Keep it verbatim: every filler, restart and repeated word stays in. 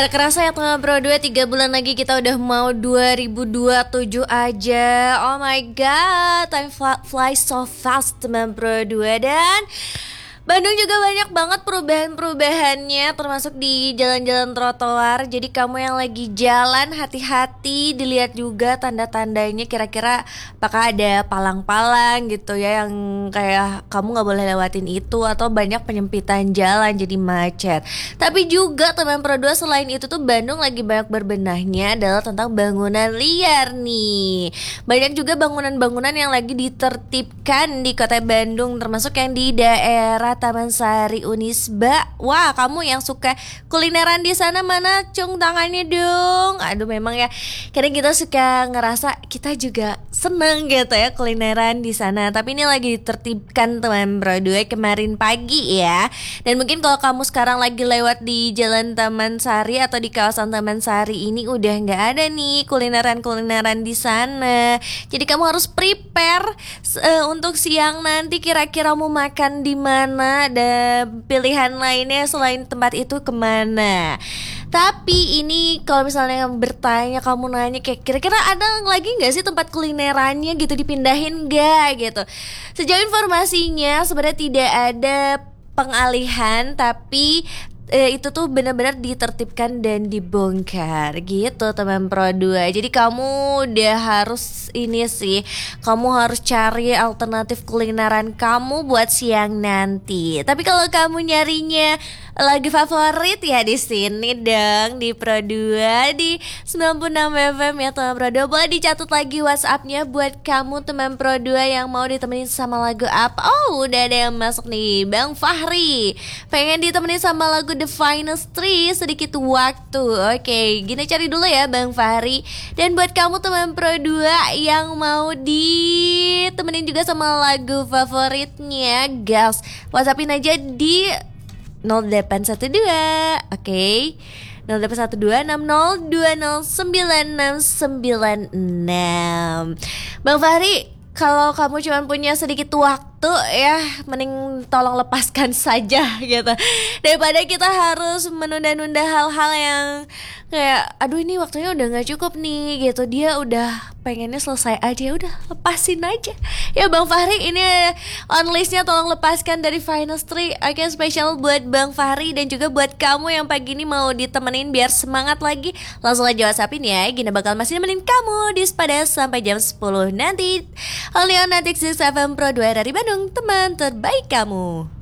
Gak kerasa ya teman bro, dua tiga bulan lagi kita udah mau dua ribu dua puluh tujuh aja. Oh my god, time fly, fly so fast teman bro dua. Dan Bandung juga banyak banget perubahan-perubahannya, termasuk di jalan-jalan trotoar. Jadi kamu yang lagi jalan hati-hati, dilihat juga tanda-tandanya, kira-kira apakah ada palang-palang gitu ya, yang kayak kamu gak boleh lewatin itu, atau banyak penyempitan jalan jadi macet. Tapi juga teman Pro dua, selain itu tuh Bandung lagi banyak berbenahnya adalah tentang bangunan liar nih. Banyak juga bangunan-bangunan yang lagi ditertibkan di kota Bandung, termasuk yang di daerah Taman Sari Unisba. Wah, kamu yang suka kulineran di sana mana cung tangannya dong. Aduh, memang ya, kadang kita suka ngerasa kita juga seneng gitu ya kulineran di sana. Tapi ini lagi ditertibkan teman Bro dua kemarin pagi ya. Dan mungkin kalau kamu sekarang lagi lewat di Jalan Taman Sari atau di kawasan Taman Sari ini udah nggak ada nih kulineran-kulineran di sana. Jadi kamu harus prepare uh, untuk siang nanti, kira-kira mau makan di mana. Ada pilihan lainnya selain tempat itu kemana. Tapi ini kalau misalnya bertanya, kamu nanya kayak kira-kira ada lagi gak sih tempat kulinerannya gitu, dipindahin gak gitu. Sejauh informasinya sebenarnya tidak ada pengalihan, tapi Eh, itu tuh benar-benar ditertibkan dan dibongkar gitu teman Pro dua. Jadi kamu udah harus ini sih, kamu harus cari alternatif kulineran kamu buat siang nanti. Tapi kalau kamu nyarinya lagu favorit ya di sini dong, di Pro dua di sembilan puluh enam F M ya teman Pro dua. Boleh dicatat lagi WhatsAppnya buat kamu teman Pro dua yang mau ditemenin sama lagu apa. Oh, udah ada yang masuk nih, Bang Fahri pengen ditemenin sama lagu The Finest Three, sedikit waktu. Oke, gini cari dulu ya Bang Fahri. Dan buat kamu teman Pro dua yang mau ditemenin juga sama lagu favoritnya, gas WhatsAppin aja di nol delapan satu dua. Oke, nol delapan satu dua enam nol dua nol sembilan enam sembilan enam. Bang Fahri, kalau kamu cuma punya sedikit waktu ya, mending tolong lepaskan saja gitu, daripada kita harus menunda-nunda hal-hal yang kayak aduh ini waktunya udah gak cukup nih gitu. Dia udah pengennya selesai aja, udah lepasin aja ya Bang Fahri. Ini on listnya tolong lepaskan dari Finest Three. Oke, spesial buat Bang Fahri dan juga buat kamu yang pagi ini mau ditemenin biar semangat lagi. Langsung aja WhatsAppin ya, Gina bakal masih nemenin kamu di Sepada sampai jam sepuluh nanti. Only on Natix F M Pro dua dari Bandung, teman terbaik kamu.